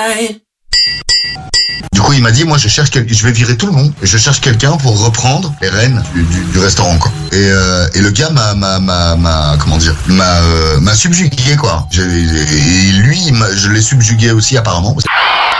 Du coup, il m'a dit, moi, je vais virer tout le monde. Et je cherche quelqu'un pour reprendre les rênes du restaurant, quoi. Et le gars m'a subjugué, quoi. Et lui, je l'ai subjugué aussi, apparemment.